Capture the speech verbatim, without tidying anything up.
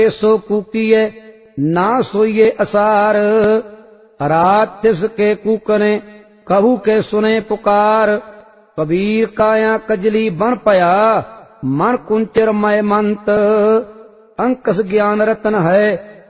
सो कूकीए ना सोइए असार। रात तिसके कूकने कहू के सुने पुकार। कबीर काया कजली बन पया मन कुंचर मय मंत। अंकस ज्ञान रतन है